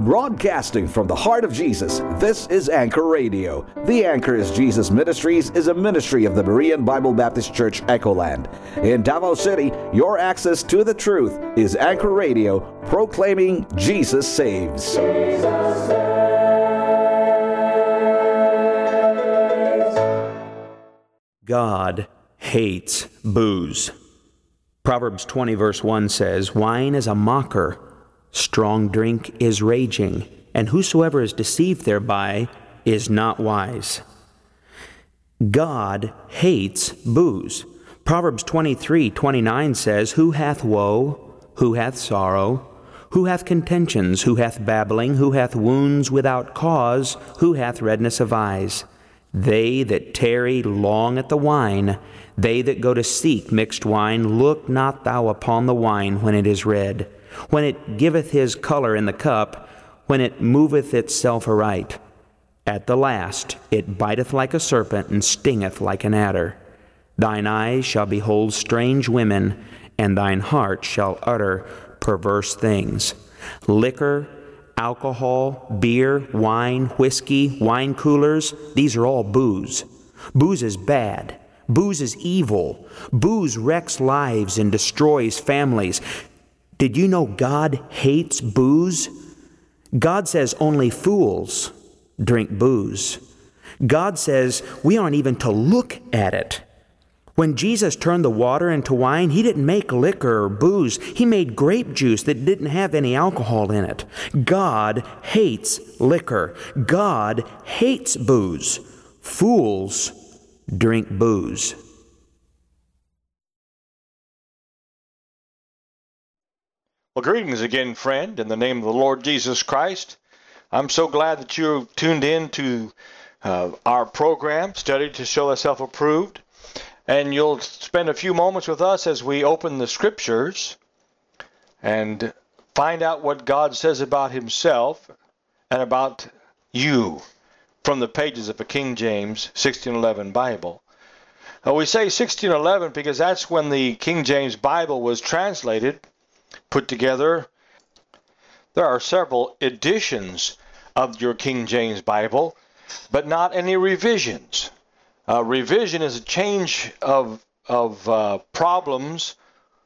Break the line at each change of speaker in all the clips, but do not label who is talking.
Broadcasting from the heart of Jesus, this is Anchor Radio. The Anchor is Jesus Ministries is a ministry of the Berean Bible Baptist Church, Echoland. In Davao City, your access to the truth is Anchor Radio, proclaiming Jesus saves. Jesus saves.
God hates booze. Proverbs 20 verse 1 says, "Wine is a mocker, strong drink is raging, and whosoever is deceived thereby is not wise." God hates booze. Proverbs 23:29 says, "Who hath woe? Who hath sorrow? Who hath contentions? Who hath babbling? Who hath wounds without cause? Who hath redness of eyes? They that tarry long at the wine, they that go to seek mixed wine, look not thou upon the wine when it is red, when it giveth his color in the cup, when it moveth itself aright. At the last it biteth like a serpent, and stingeth like an adder. Thine eyes shall behold strange women, and thine heart shall utter perverse things." Liquor, alcohol, beer, wine, whiskey, wine coolers, these are all booze. Booze is bad. Booze is evil. Booze wrecks lives and destroys families. Did you know God hates booze? God says only fools drink booze. God says we aren't even to look at it. When Jesus turned the water into wine, He didn't make liquor or booze. He made grape juice that didn't have any alcohol in it. God hates liquor. God hates booze. Fools drink booze.
Well, greetings again, friend, in the name of the Lord Jesus Christ. I'm so glad that you tuned in to our program, Study to Show Thyself Approved. And you'll spend a few moments with us as we open the Scriptures and find out what God says about Himself and about you from the pages of a King James 1611 Bible. We say 1611 because that's when the King James Bible was translated, put together. There are several editions of your King James Bible, but not any revisions. Revision is a change of problems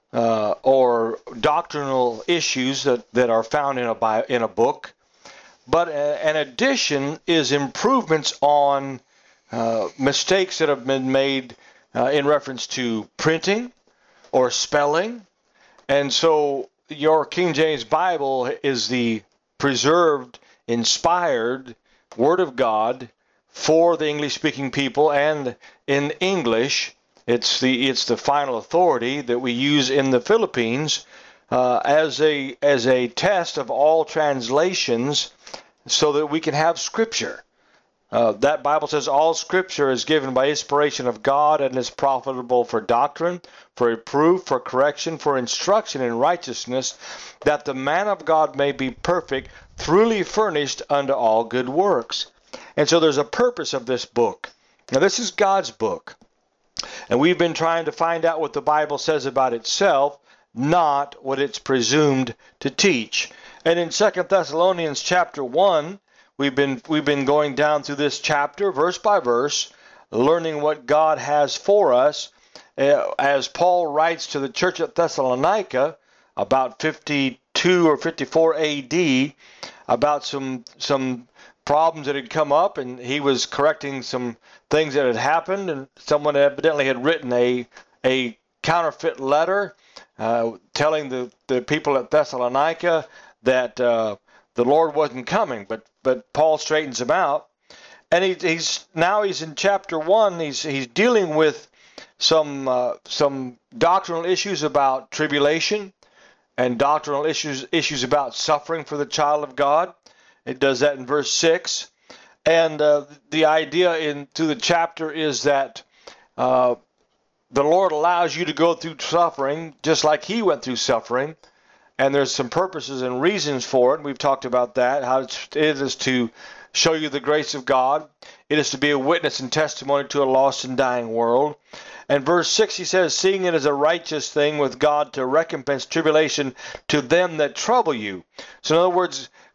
or doctrinal issues that are found in a book. But an addition is improvements on mistakes that have been made in reference to printing or spelling. And so your King James Bible is the preserved, inspired Word of God for the English-speaking people, and in English, it's the final authority that we use in the Philippines as a test of all translations, so that we can have Scripture. That Bible says all Scripture is given by inspiration of God and is profitable for doctrine, for reproof, for correction, for instruction in righteousness, that the man of God may be perfect, truly furnished unto all good works. And so there's a purpose of this book. Now, this is God's book. And we've been trying to find out what the Bible says about itself, not what it's presumed to teach. And in 2 Thessalonians chapter 1, we've been going down through this chapter, verse by verse, learning what God has for us. As Paul writes to the church at Thessalonica, about 52 or 54 AD, about some problems that had come up, and he was correcting some things that had happened, and someone evidently had written a counterfeit letter telling the people at Thessalonica that the Lord wasn't coming, but Paul straightens him out, and he's in chapter 1. He's dealing with some doctrinal issues about tribulation and doctrinal issues about suffering for the child of God. It does that in verse 6. And the idea through the chapter is that the Lord allows you to go through suffering just like He went through suffering. And there's some purposes and reasons for it. We've talked about that, how it is to show you the grace of God. It is to be a witness and testimony to a lost and dying world. And verse 6, he says, "Seeing it is a righteous thing with God to recompense tribulation to them that trouble you." So in other words,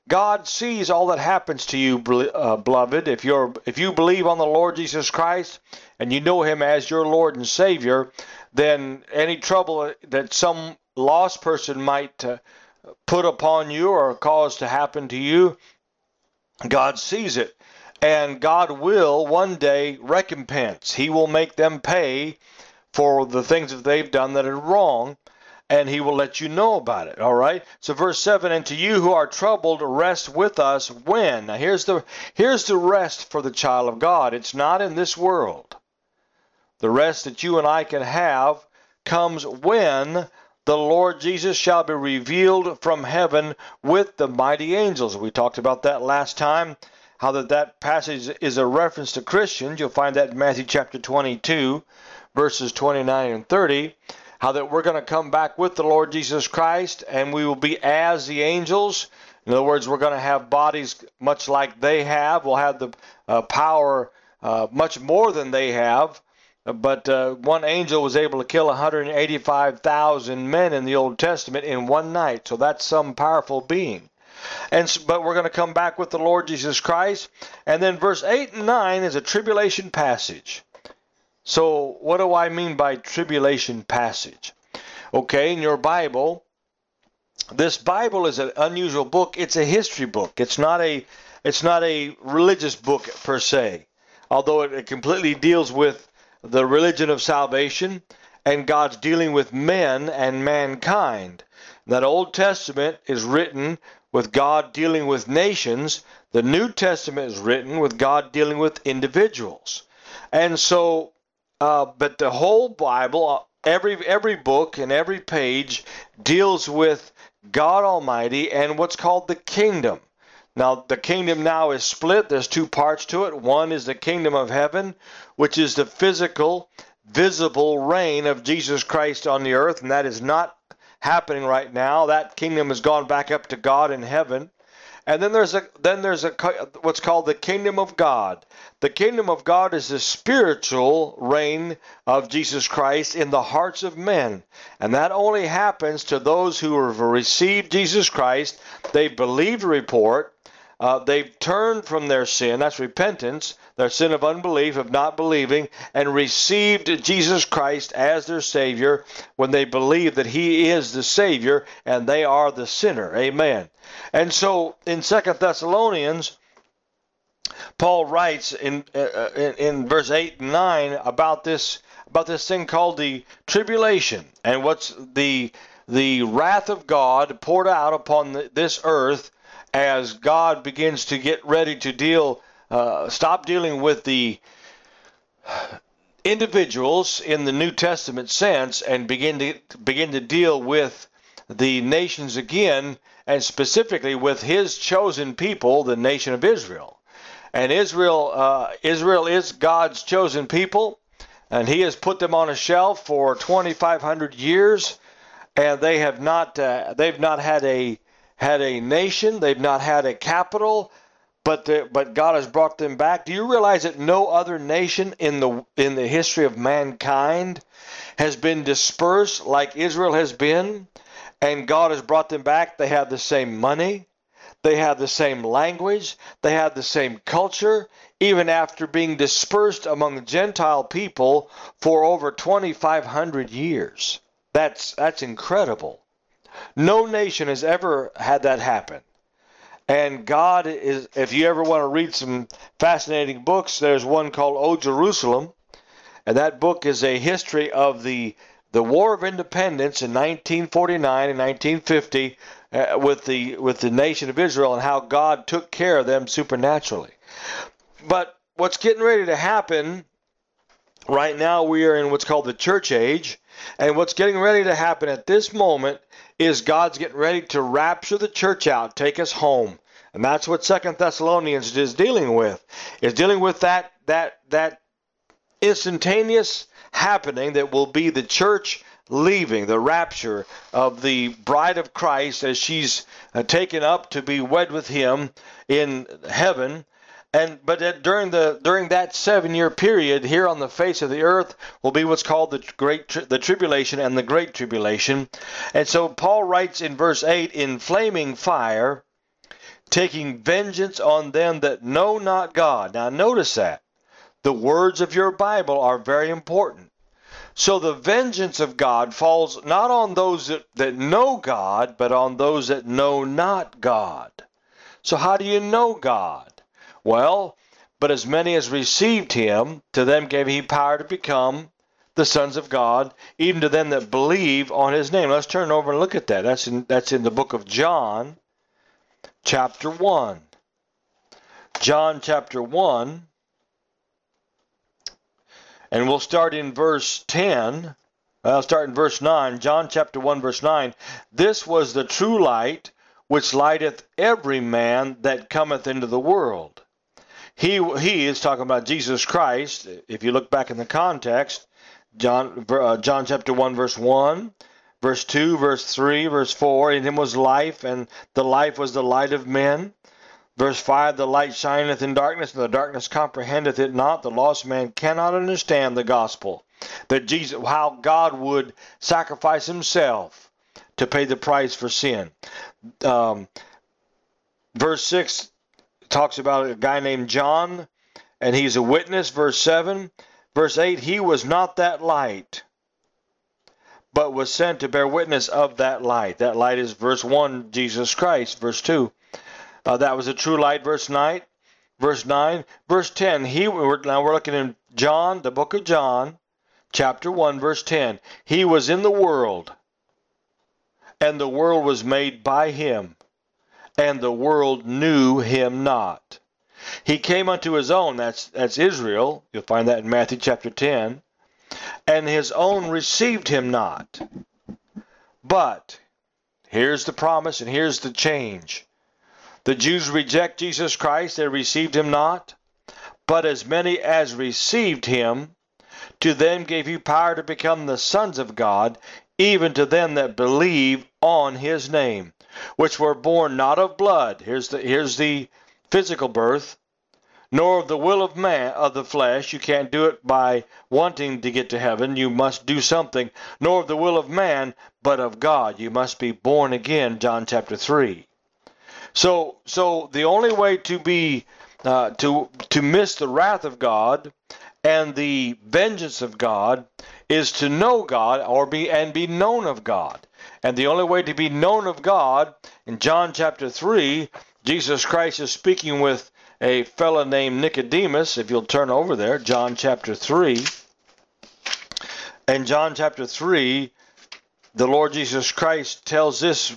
God sees all that happens to you, beloved. If you believe on the Lord Jesus Christ and you know him as your Lord and Savior, then any trouble that some lost person might put upon you or cause to happen to you, God sees it. And God will one day recompense. He will make them pay for the things that they've done that are wrong, and he will let you know about it. All right? So verse 7, and to you who are troubled, rest with us when? Now here's the rest for the child of God. It's not in this world. The rest that you and I can have comes when the Lord Jesus shall be revealed from heaven with the mighty angels. We talked about that last time, how that passage is a reference to Christians. You'll find that in Matthew chapter 22, verses 29 and 30, how that we're going to come back with the Lord Jesus Christ, and we will be as the angels. In other words, we're going to have bodies much like they have. We'll have the power much more than they have. But one angel was able to kill 185,000 men in the Old Testament in one night. So that's some powerful being. But we're going to come back with the Lord Jesus Christ. And then verse 8 and 9 is a tribulation passage. So what do I mean by tribulation passage? Okay, in your Bible, this Bible is an unusual book. It's a history book. It's not a religious book per se, although it completely deals with the religion of salvation and God's dealing with men and mankind. That Old Testament is written with God dealing with nations. The New Testament is written with God dealing with individuals. And so, but the whole Bible, every book and every page deals with God Almighty and what's called the kingdom. Now, the kingdom now is split. There's two parts to it. One is the kingdom of heaven, which is the physical, visible reign of Jesus Christ on the earth, and that is not happening right now. That kingdom has gone back up to God in heaven. And then there's what's called the kingdom of God. The kingdom of God is the spiritual reign of Jesus Christ in the hearts of men. And that only happens to those who have received Jesus Christ. They've believed the report. They've turned from their sin, that's repentance, their sin of unbelief, of not believing, and received Jesus Christ as their Savior when they believe that He is the Savior and they are the sinner. Amen. And so in 2 Thessalonians, Paul writes in verse 8 and 9 about this thing called the tribulation, and what's the wrath of God poured out upon this earth as God begins to get ready to stop dealing with the individuals in the New Testament sense and begin to deal with the nations again, and specifically with His chosen people, the nation of Israel. And Israel is God's chosen people, and He has put them on a shelf for 2,500 years, and they've not had a nation, they've not had a capital, but God has brought them back. Do you realize that no other nation in the history of mankind has been dispersed like Israel has been, and God has brought them back? They have the same money, they have the same language, they have the same culture, even after being dispersed among the Gentile people for over 2,500 years. That's incredible. No nation has ever had that happen. And God is, if you ever want to read some fascinating books, there's one called O Jerusalem, and that book is a history of the War of Independence in 1949 and 1950 with the nation of Israel and how God took care of them supernaturally. But what's getting ready to happen right now, we are in what's called the church age, and what's getting ready to happen at this moment is God's getting ready to rapture the church out, take us home. And that's what 2 Thessalonians is dealing with. It's dealing with that instantaneous happening that will be the church leaving, the rapture of the bride of Christ as she's taken up to be wed with Him in heaven. But during that 7-year period here on the face of the earth will be what's called the tribulation and the great tribulation. And so Paul writes in verse 8, in flaming fire, taking vengeance on them that know not God. Now notice that. The words of your Bible are very important. So the vengeance of God falls not on those that know God, but on those that know not God. So how do you know God? Well, but as many as received him, to them gave he power to become the sons of God, even to them that believe on his name. Let's turn over and look at that. That's in the book of John, chapter 1. John chapter 1. And we'll start in verse 10. I'll start in verse 9. John chapter 1, verse 9. This was the true light, which lighteth every man that cometh into the world. He is talking about Jesus Christ. If you look back in the context, John chapter 1, verse 1, verse 2, verse 3, verse 4. In him was life, and the life was the light of men. Verse 5, the light shineth in darkness, and the darkness comprehendeth it not. The lost man cannot understand the gospel. That Jesus, how God would sacrifice himself to pay the price for sin. Verse 6 talks about a guy named John, and he's a witness. Verse 7. Verse 8, he was not that light, but was sent to bear witness of that light. That light is verse 1, Jesus Christ. Verse 2. That was a true light, verse 9. Verse 9. Verse 10, now we're looking in John, the book of John, chapter 1, verse 10. He was in the world, and the world was made by him, and the world knew him not. He came unto his own, that's Israel. You'll find that in Matthew chapter 10. And his own received him not. But, here's the promise and here's the change. The Jews reject Jesus Christ, they received him not. But as many as received him, to them gave he power to become the sons of God, even to them that believe on his name, which were born not of blood. Here's the physical birth, nor of the will of man, of the flesh. You can't do it by wanting to get to heaven. You must do something. Nor of the will of man, but of God. You must be born again, John chapter 3. So the only way to be to miss the wrath of God and the vengeance of God is to know God be known of God. And the only way to be known of God, in John chapter 3, Jesus Christ is speaking with a fellow named Nicodemus. If you'll turn over there, John chapter 3. In John chapter 3, the Lord Jesus Christ tells this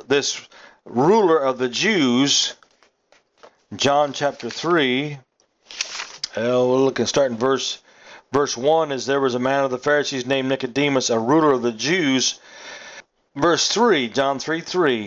ruler of the Jews, John chapter 3, we'll look and start in verse 1, as there was a man of the Pharisees named Nicodemus, a ruler of the Jews. Verse 3, John 3:3.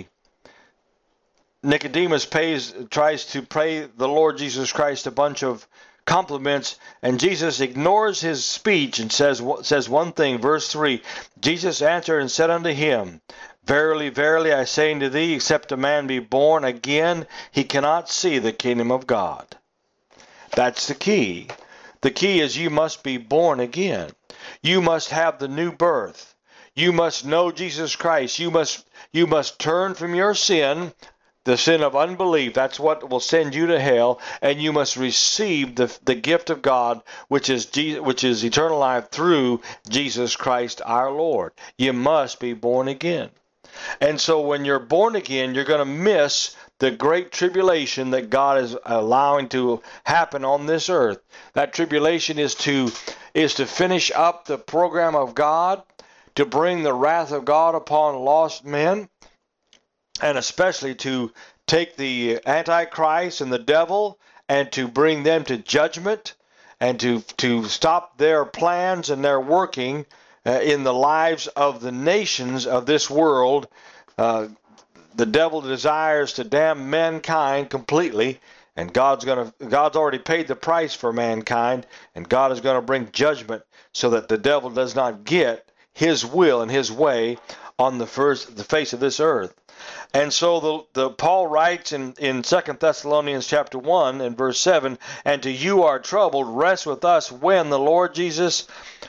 Nicodemus tries to pay the Lord Jesus Christ a bunch of compliments, and Jesus ignores his speech and says one thing. Verse 3, Jesus answered and said unto him, Verily, verily, I say unto thee, except a man be born again, he cannot see the kingdom of God. That's the key. The key is you must be born again. You must have the new birth. You must know Jesus Christ. You must turn from your sin, the sin of unbelief. That's what will send you to hell. And you must receive the gift of God, which is eternal life through Jesus Christ our Lord. You must be born again. And so when you're born again, you're going to miss the great tribulation that God is allowing to happen on this earth. That tribulation is to finish up the program of God, to bring the wrath of God upon lost men, and especially to take the Antichrist and the devil and to bring them to judgment and to stop their plans and their working in the lives of the nations of this world. The devil desires to damn mankind completely, and God's already paid the price for mankind, and God is going to bring judgment so that the devil does not get his will and his way on the face of this earth. And so the Paul writes in 2 Thessalonians chapter 1 and verse 7, and to you are troubled, rest with us when the Lord Jesus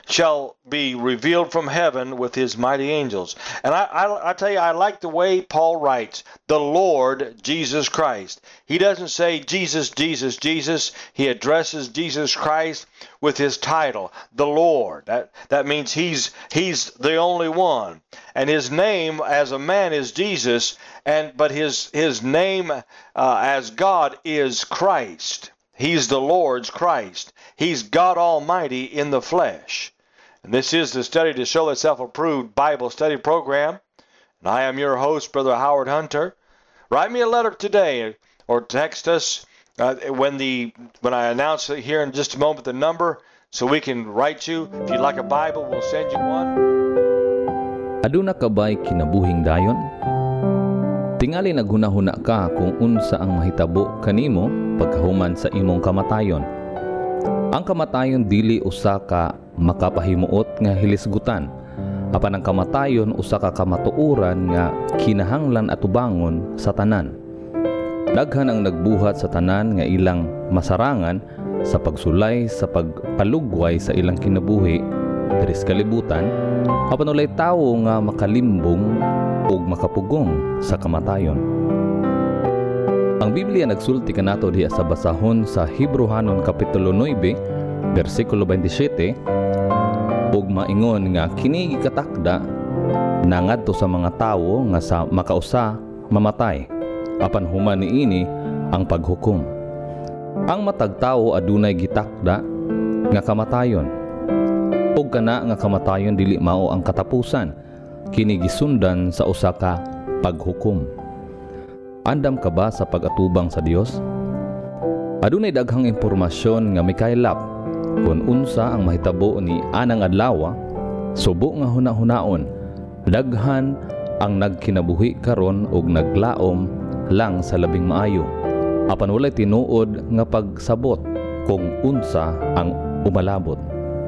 shall be revealed from heaven with his mighty angels. And I tell you, I like the way Paul writes, the Lord Jesus Christ. He doesn't say Jesus, Jesus, Jesus. He addresses Jesus Christ with his title, the Lord. That means he's the only one. And his name as a man is Jesus, but his name as God is Christ. He's the Lord's Christ. He's God Almighty in the flesh. And this is the Study to Show Thyself Approved Bible Study Program. And I am your host, Brother Howard Hunter. Write me a letter today or text us when I announce it here in just a moment the number so we can write you. If you'd like a Bible, we'll send you one.
Aduna ka ba'y kinabuhing dayon? Tingali naghunahuna ka kung unsa ang mahitabo kanimo pagkahuman sa imong kamatayon. Ang kamatayon dili usa ka makapahimuot nga hilisgutan. Apan ang kamatayon usa ka kamatuoran nga kinahanglan atubangon sa tanan. Daghan ang nagbuhat sa tanan nga ilang masarangan sa pagsulay sa pagpalugway sa ilang kinabuhi diri sa kalibutan. Apan walay tawo nga makalimbong ug makapugong sa kamatayon. Ang Biblia nagsulti kanato diha sa basahon sa Hebrehanon kapitulo 9 bersikulo 27 ug maingon nga kini gikatakda nangadto sa mga tawo nga sa makausa mamatay apan human niini ang paghukom. Ang matag tawo adunay gitakda nga kamatayon. Ug kana nga kamatayon dili mao ang katapusan, kini gisundan sa usa ka paghukom. Andam ka ba sa pag-atubang sa Dios? Adunay daghang impormasyon nga mikaylap kung unsa ang mahitabo ni anang adlaw, subo nga huna-hunaon. Daghan ang nagkinabuhi karon ug naglaom lang sa labing maayo. Apan walay tinuod nga pagsabot kung unsa ang umalabot.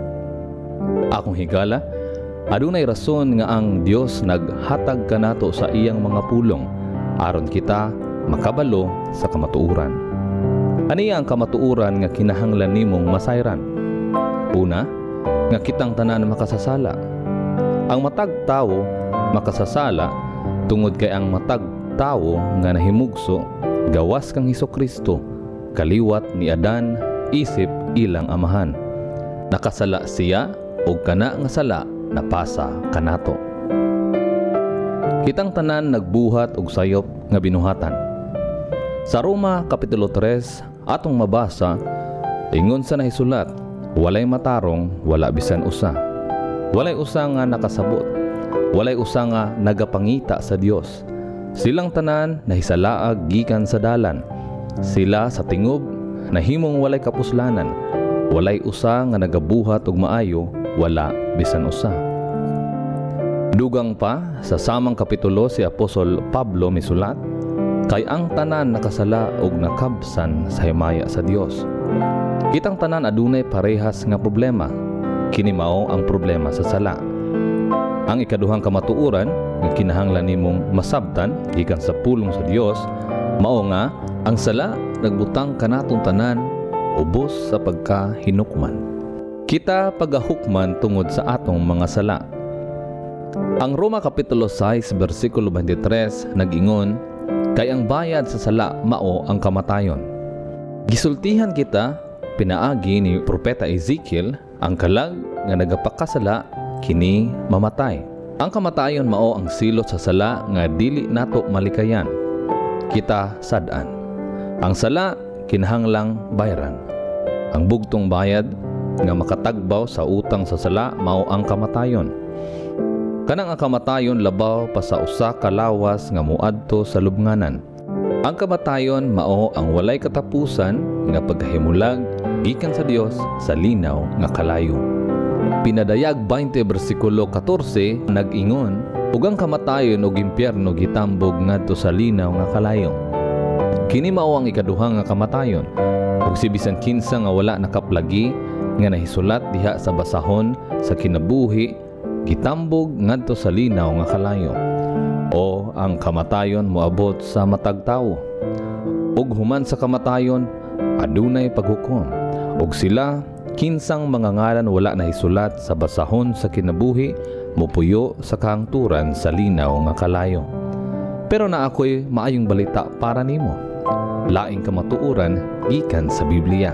Akong higala, adunay rason nga ang Dios naghatag kanato sa iyang mga pulong aron kita makabalo sa kamatuuran. Aniya ang kamatuuran nga kinahanglan nimong masayran? Una, nga kitang tanan makasasala. Ang matag tawo makasasala tungod kay ang matag tawo nga nahimugso gawas kang Hesukristo kaliwat ni Adan isip ilang amahan. Nakasala siya ug kana nga sala napasa kanato. Kitang tanan nagbuhat og sayop nga binuhatan. Sa Roma kapitulo 3 atong mabasa, ingon sa nahisulat, walay matarong, wala bisan usa. Walay usa nga nakasabot, walay usa nga nagapangita sa Dios. Silang tanan nahisalaag gikan sa dalan. Sila sa tingob nahimong walay kapuslanan. Walay usa nga nagabuhat og maayo, wala bisan usa. Dugang pa sa samang kapitulo si Apostol Pablo misulat, kay ang tanan nakasala og nakabsan sa himaya sa Dios. Kitang tanan adunay parehas nga problema. Kini mao ang problema sa sala. Ang ikaduhang kamatuoran nga kinahanglan nimong masabtan gikan sa pulong sa Dios mao nga ang sala nagbutang kanatong tanan ubos sa pagkahinukman. Kita pagahukman tungod sa atong mga sala. Ang Roma kapitulo 6 bersikulo 23 nag-ingon, kay ang bayad sa sala mao ang kamatayon. Gisultihan kita pinaagi ni propeta Ezekiel ang kalag nga nagapakasala kini mamatay. Ang kamatayon mao ang silot sa sala nga dili nato malikayan. Kita sad-an. Ang sala kinahanglang bayaran. Ang bugtong bayad nga makatagbaw sa utang sa sala mao ang kamatayon. Kanang ang kamatayon labaw pa sa usa ka lawas nga muadto sa lubnganan. Ang kamatayon mao ang walay katapusan nga paghimulag gikan sa Dios sa linaw nga kalayo. Pinadayag 20 bersikulo 14 nag-ingon, ug ang kamatayon ug impyerno gitambog ngadto sa linaw nga kalayo. Kini mao ang ikaduha nga kamatayon, ug si bisan kinsa nga wala nakaplagi nga nahisulat diha sa basahon sa kinabuhi gitambog ngadto sa linaw nga kalayo. O ang kamatayon moabot sa matag tawo. Ug human sa kamatayon adunay paghukom, ug sila kinsang mga ngalan wala na isulat sa basahon sa kinabuhi, mupuyo sa kahangturan sa linaw nga kalayo. Pero na ako'y maayong balita para nimo. Laing kamatuuran gikan sa Biblia.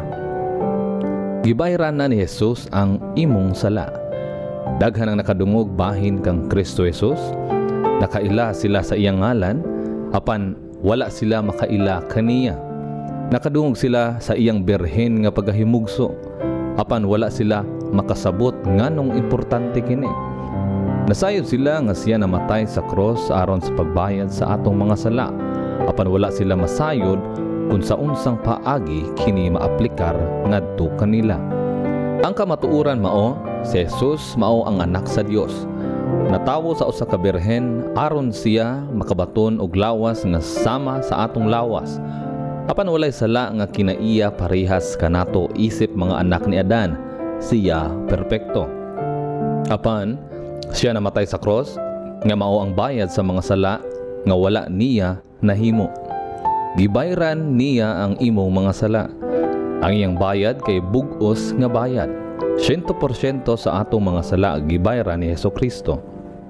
Gibayran na ni Jesus ang imong sala. Daghan ang nakadungog bahin kang Kristo Jesus. Nakaila sila sa iyang ngalan, apan wala sila makaila kaniya. Nakadungog sila sa iyang berhen nga pagahimugso, apan wala sila makasabot nganong importante kini. Nasayod sila nga siya namatay sa cross aron sa pagbayad sa atong mga sala, apan wala sila masayod kung sa unsang paagi kini maaplikar ngadto kanila. Ang kamatuuran mao, si Jesus mao ang anak sa Dios. Natawo sa usa ka berhen aron siya makabaton og lawas nga sama sa atong lawas. Apan walay sala nga kinaiya parehas kanato isip mga anak ni Adan, siya perpekto. Apan siya namatay sa cross nga mao ang bayad sa mga sala nga wala niya nahimo. Gibayran niya ang imong mga sala. Ang iyang bayad kay bug-os nga bayad. 100% sa atong mga sala gibayran ni Hesukristo.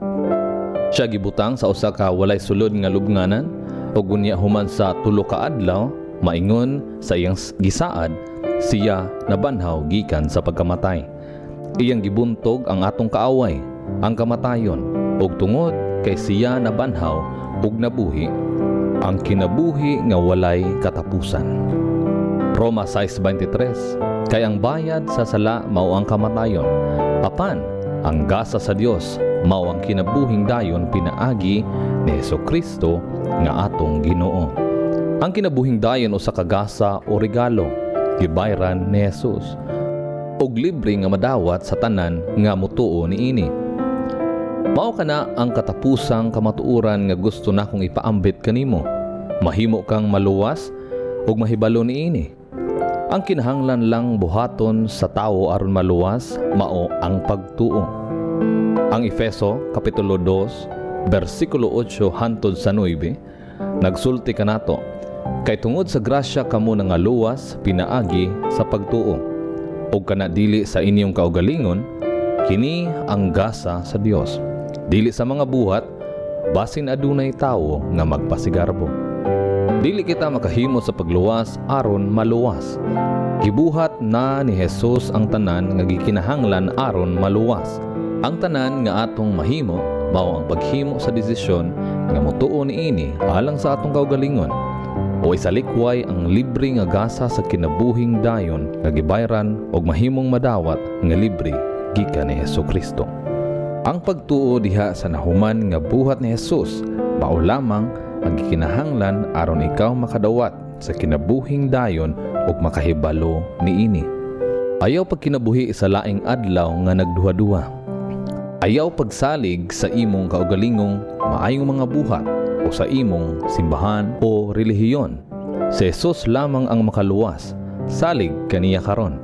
Siya gibutang sa usa ka walay sulod nga lubnganan, ug unya human sa 3 ka adlaw maingon sa iyang gisaad, siya nabanhaw gikan sa pagkamatay. Iyang gibuntog ang atong kaaway, ang kamatayon, ug tungod kay siya nabanhaw ug nabuhi, ang kinabuhi nga walay katapusan. Roma 6:23, kay ang bayad sa sala mao ang kamatayon, apan ang gasa sa Dios mao ang kinabuhing dayon pinaagi ni Hesukristo nga atong Ginoo. Ang kinabuhing dayon usa ka gasa o regalo gibayran ni Jesus, ug libre nga madawat sa tanan nga mutuo niini. Mao kana ang katapusang kamatuoran nga gusto nakong ipaambit kanimo. Mahimo kang maluwas ug mahibalo niini. Ang kinahanglan lang buhaton sa tawo aron maluwas mao ang pagtuo. Ang Efeso kapitulo 2 bersikulo 8 hangtod sa 9 nagsulti kanato, kay tungod sa grasya kamo nangaluwas pinaagi sa pagtuo, ug kana dili sa inyong kaugalingon, kini ang gasa sa Dios. Dili sa mga buhat, basin adunay tawo nga magpasigarbo. Dili kita makahimo sa pagluwas aron maluwas. Gibuhat na ni Jesus ang tanan nga gikinahanglan aron maluwas. Ang tanan nga atong mahimo mao ang paghimo sa desisyon nga motuo niini alang sa atong kaugalingon, o isalikway ang libre nga gasa sa kinabuhing dayon nga gibayran og mahimong madawat nga libre gikan ni Hesukristo. Ang pagtuo diha sa nahuman nga buhat ni Jesus mao lamang ang gikinahanglan aron ikaw makadawat sa kinabuhing dayon ug makahibalo niini. Ayaw pagkinabuhi sa laing adlaw nga nagduha-duha. Ayaw pagsalig sa imong kaugalingong maayong mga buhat o sa imong simbahan o relihiyon. Si Jesus lamang ang makaluwas. Salig kaniya karon.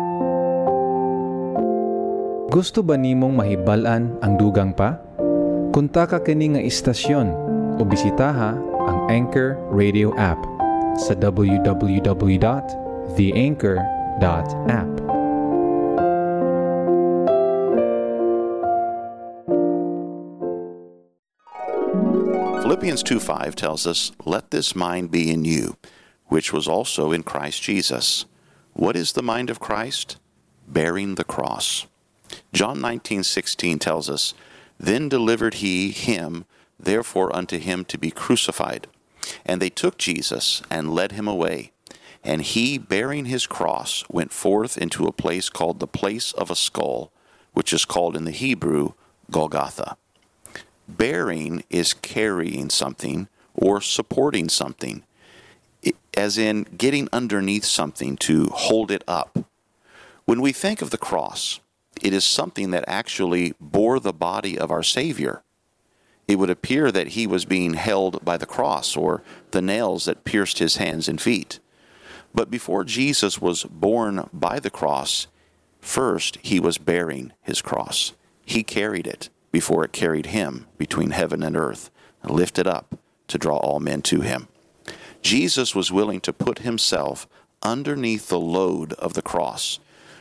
Gusto ba nimong mahibalan ang dugang pa? Kunta ka kini nga istasyon o bisitaha ang Anchor Radio app sa www.theanchor.app.
Philippians 2:5 tells us, "Let this mind be in you, which was also in Christ Jesus." What is the mind of Christ? Bearing the cross. John 19:16 tells us, "Then delivered he him, therefore unto him to be crucified. And they took Jesus and led him away. And he, bearing his cross, went forth into a place called the place of a skull, which is called in the Hebrew Golgotha." Bearing is carrying something or supporting something, as in getting underneath something to hold it up. When we think of the cross, it is something that actually bore the body of our Savior. It would appear that he was being held by the cross or the nails that pierced his hands and feet. But before Jesus was borne by the cross, first he was bearing his cross. He carried it before it carried him between heaven and earth and lifted up to draw all men to him. Jesus was willing to put himself underneath the load of the cross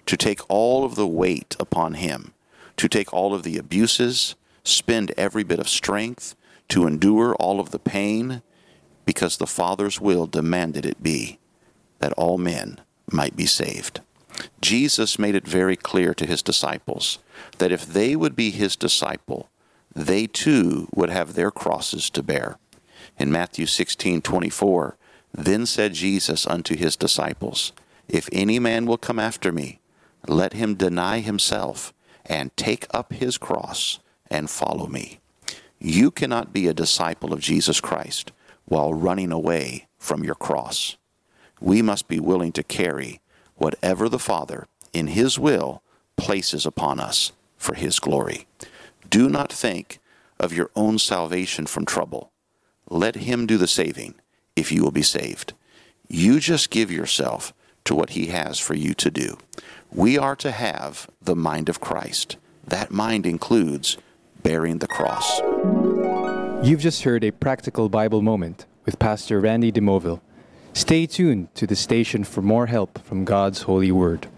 to take all of the weight upon him, to take all of the abuses, spend every bit of strength, to endure all of the pain, because the Father's will demanded it be, that all men might be saved. Jesus made it very clear to his disciples that if they would be his disciple, they too would have their crosses to bear. In Matthew 16:24, then said Jesus unto his disciples, If any man will come after me, let him deny himself, and take up his cross, and follow me. You cannot be a disciple of Jesus Christ while running away from your cross. We must be willing to carry whatever the Father, in his will, places upon us for his glory. Do not think of your own salvation from trouble. Let him do the saving, if you will be saved. You just give yourself to what he has for you to do. We are to have the mind of Christ. That mind includes bearing the cross.
You've just heard a practical Bible moment with Pastor Randy DeMoville. Stay tuned to the station for more help from God's holy word.